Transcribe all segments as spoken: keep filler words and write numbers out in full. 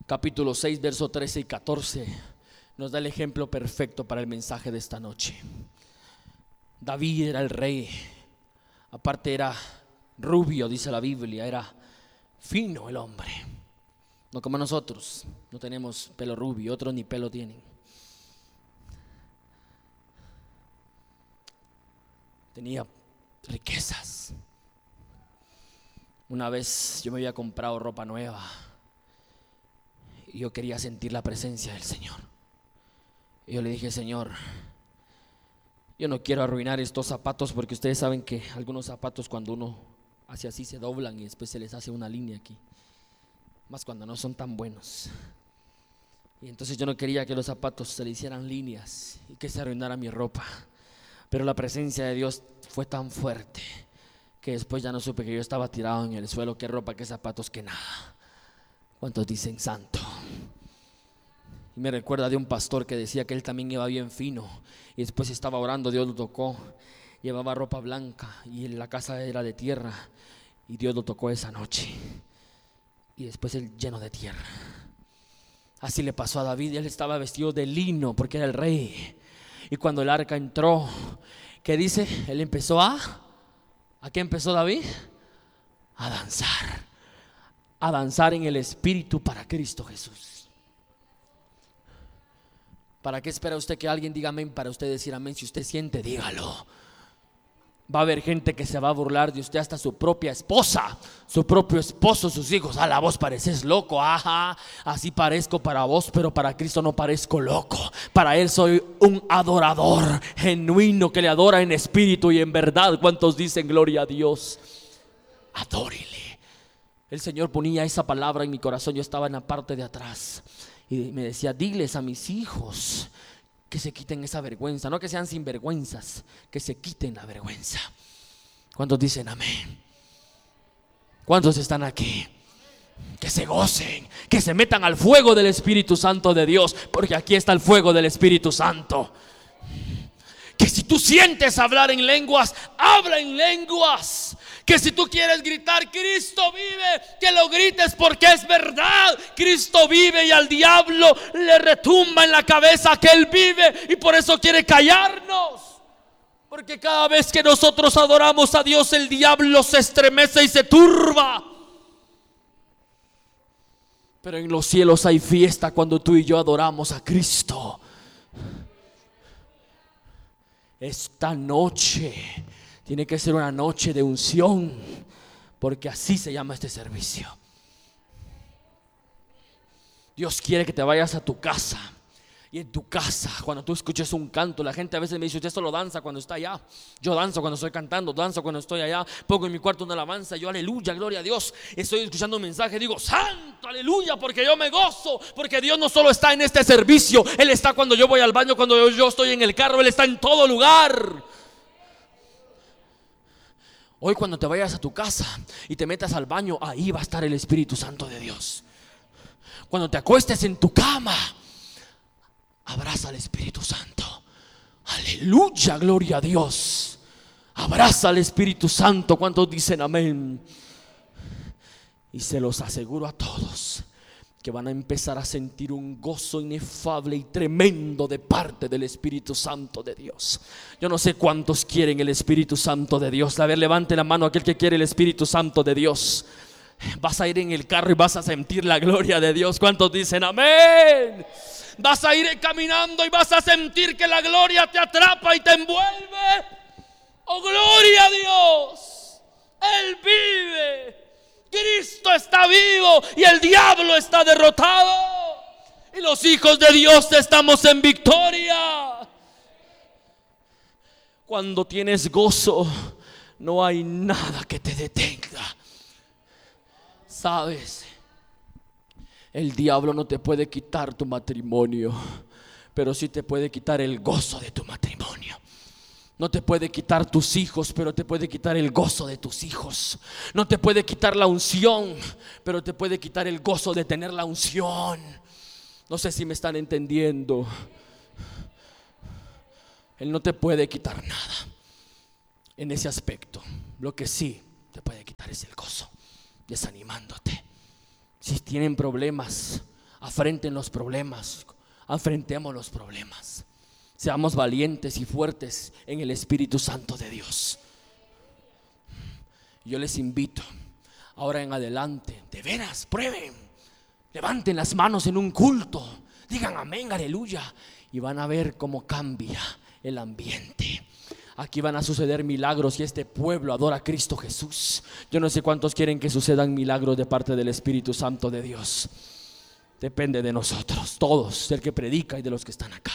capítulo seis, verso trece y catorce, nos da el ejemplo perfecto para el mensaje de esta noche. David era el rey, aparte era rubio, dice la Biblia, era fino el hombre, no como nosotros, no tenemos pelo rubio, otros ni pelo tienen. Tenía riquezas. Una vez yo me había comprado ropa nueva y yo quería sentir la presencia del Señor. Y yo le dije: Señor, yo no quiero arruinar estos zapatos, porque ustedes saben que algunos zapatos cuando uno hace así se doblan y después se les hace una línea aquí, más cuando no son tan buenos. Y entonces yo no quería que los zapatos se le hicieran líneas y que se arruinara mi ropa. Pero la presencia de Dios fue tan fuerte que después ya no supe que yo estaba tirado en el suelo. Qué ropa, qué zapatos, qué nada. ¿Cuántos dicen santo? Y me recuerda de un pastor que decía que él también iba bien fino y después estaba orando, Dios lo tocó, llevaba ropa blanca y la casa era de tierra y Dios lo tocó esa noche y después él lleno de tierra. Así le pasó a David. Él estaba vestido de lino porque era el rey, y cuando el arca entró, ¿qué dice? Él empezó a ¿a qué empezó David? A danzar, a danzar en el Espíritu para Cristo Jesús. ¿Para qué espera usted que alguien diga amén para usted decir amén? Si usted siente, dígalo. Va a haber gente que se va a burlar de usted, hasta su propia esposa, su propio esposo, sus hijos. A la vos pareces loco, ajá, así parezco para vos, pero para Cristo no parezco loco. Para Él soy un adorador genuino que le adora en espíritu y en verdad. ¿Cuántos dicen gloria a Dios? Adórele. El Señor ponía esa palabra en mi corazón. Yo estaba en la parte de atrás y me decía: diles a mis hijos que se quiten esa vergüenza, no que sean sinvergüenzas, que se quiten la vergüenza. ¿Cuántos dicen amén? ¿Cuántos están aquí? Que se gocen, que se metan al fuego del Espíritu Santo de Dios, porque aquí está el fuego del Espíritu Santo. Que si tú sientes hablar en lenguas, habla en lenguas. Que si tú quieres gritar Cristo vive, que lo grites, porque es verdad. Cristo vive y al diablo le retumba en la cabeza que Él vive, y por eso quiere callarnos. Porque cada vez que nosotros adoramos a Dios, el diablo se estremece y se turba. Pero en los cielos hay fiesta cuando tú y yo adoramos a Cristo. Esta noche tiene que ser una noche de unción, porque así se llama este servicio. Dios quiere que te vayas a tu casa, y en tu casa, cuando tú escuches un canto, la gente a veces me dice: usted solo danza cuando está allá. Yo danzo cuando estoy cantando, danzo cuando estoy allá. Pongo en mi cuarto una alabanza, yo aleluya, gloria a Dios. Estoy escuchando un mensaje, digo santo, aleluya, porque yo me gozo. Porque Dios no solo está en este servicio, Él está cuando yo voy al baño, cuando yo, yo estoy en el carro, Él está en todo lugar. Hoy cuando te vayas a tu casa y te metas al baño, ahí va a estar el Espíritu Santo de Dios. Cuando te acuestes en tu cama, abraza al Espíritu Santo. Aleluya, gloria a Dios. Abraza al Espíritu Santo. ¿Cuántos dicen amén? Y se los aseguro a todos que van a empezar a sentir un gozo inefable y tremendo de parte del Espíritu Santo de Dios. Yo no sé cuántos quieren el Espíritu Santo de Dios. A ver, levante la mano aquel que quiere el Espíritu Santo de Dios. Vas a ir en el carro y vas a sentir la gloria de Dios. ¿Cuántos dicen amén? Vas a ir caminando y vas a sentir que la gloria te atrapa y te envuelve. ¡Oh, gloria a Dios! Él vive. Cristo está vivo y el diablo está derrotado. Y los hijos de Dios estamos en victoria. Cuando tienes gozo, no hay nada que te detenga. ¿Sabes? El diablo no te puede quitar tu matrimonio, pero sí te puede quitar el gozo de tu matrimonio. No te puede quitar tus hijos, pero te puede quitar el gozo de tus hijos. No te puede quitar la unción, pero te puede quitar el gozo de tener la unción. No sé si me están entendiendo. Él no te puede quitar nada en ese aspecto. Lo que sí te puede quitar es el gozo, desanimándote. Si tienen problemas, Afrenten los problemas, afrentemos los problemas. Seamos valientes y fuertes en el Espíritu Santo de Dios. Yo les invito ahora en adelante, de veras, prueben, levanten las manos en un culto, digan amén, aleluya, y van a ver cómo cambia el ambiente. Aquí van a suceder milagros y este pueblo adora a Cristo Jesús. Yo no sé cuántos quieren que sucedan milagros de parte del Espíritu Santo de Dios. Depende de nosotros, todos, del que predica y de los que están acá.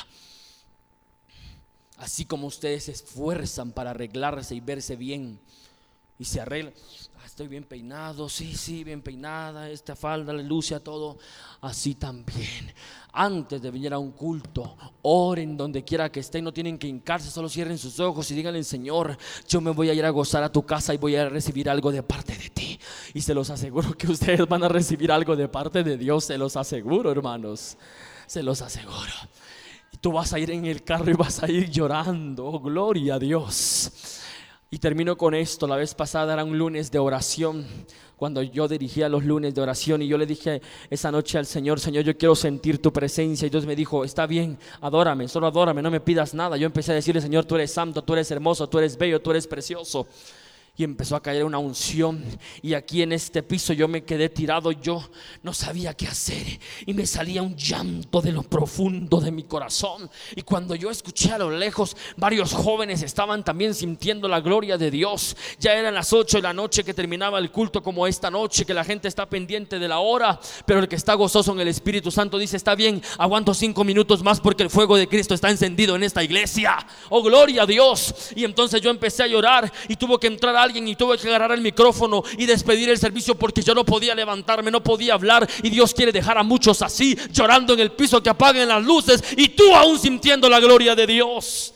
Así como ustedes se esfuerzan para arreglarse y verse bien, y se arreglan, ah, estoy bien peinado, sí, sí, bien peinada, esta falda le luce a todo. Así también, antes de venir a un culto, oren donde quiera que estén, no tienen que hincarse, solo cierren sus ojos y díganle: Señor, yo me voy a ir a gozar a tu casa y voy a recibir algo de parte de ti. Y se los aseguro que ustedes van a recibir algo de parte de Dios, se los aseguro, hermanos, se los aseguro. Y tú vas a ir en el carro y vas a ir llorando, oh, gloria a Dios. Y termino con esto. La vez pasada era un lunes de oración, cuando yo dirigía los lunes de oración, y yo le dije esa noche al Señor: Señor, yo quiero sentir tu presencia. Y Dios me dijo: está bien, adórame, solo adórame, no me pidas nada. Yo empecé a decirle: Señor, tú eres santo, tú eres hermoso, tú eres bello, tú eres precioso. Y empezó a caer una unción, y aquí en este piso yo me quedé tirado. Yo no sabía qué hacer y me salía un llanto de lo profundo de mi corazón. Y cuando yo escuché a lo lejos, varios jóvenes estaban también sintiendo la gloria de Dios. Ya eran las ocho de la noche que terminaba el culto, como esta noche que la gente está pendiente de la hora. Pero el que está gozoso en el Espíritu Santo dice: está bien, aguanto cinco minutos más porque el fuego de Cristo está encendido en esta iglesia. Oh, gloria a Dios. Y entonces yo empecé a llorar y tuvo que entrar a alguien y tuve que agarrar el micrófono y despedir el servicio porque yo no podía levantarme, no podía hablar. Y Dios quiere dejar a muchos así, llorando en el piso, que apaguen las luces y tú aún sintiendo la gloria de Dios.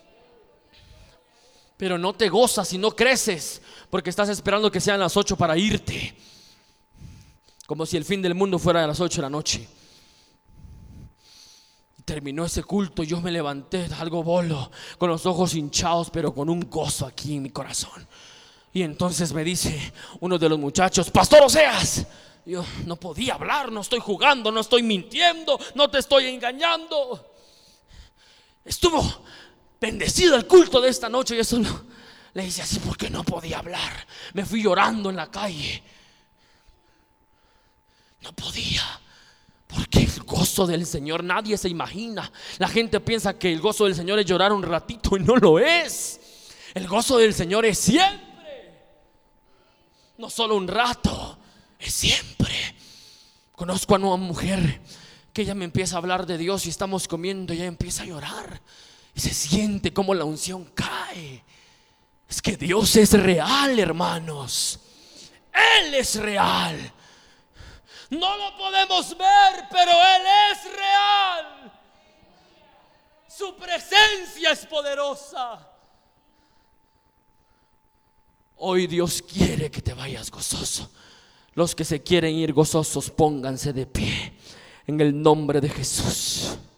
Pero no te gozas y no creces porque estás esperando que sean las ocho para irte, como si el fin del mundo fuera a las ocho de la noche. Terminó ese culto, yo me levanté algo bolo, con los ojos hinchados, pero con un gozo aquí en mi corazón. Y entonces me dice uno de los muchachos: Pastor Oseas. Yo no podía hablar, no estoy jugando, no estoy mintiendo, no te estoy engañando. Estuvo bendecido el culto de esta noche. Y eso no, le hice así porque no podía hablar. Me fui llorando en la calle. No podía, porque el gozo del Señor nadie se imagina. La gente piensa que el gozo del Señor es llorar un ratito, y no lo es. El gozo del Señor es siempre. No solo un rato, es siempre. Conozco a una mujer que ella me empieza a hablar de Dios y estamos comiendo y ella empieza a llorar y se siente como la unción cae. Es que Dios es real, hermanos. Él es real. No lo podemos ver, pero Él es real. Su presencia es poderosa. Hoy Dios quiere que te vayas gozoso. Los que se quieren ir gozosos, pónganse de pie en el nombre de Jesús.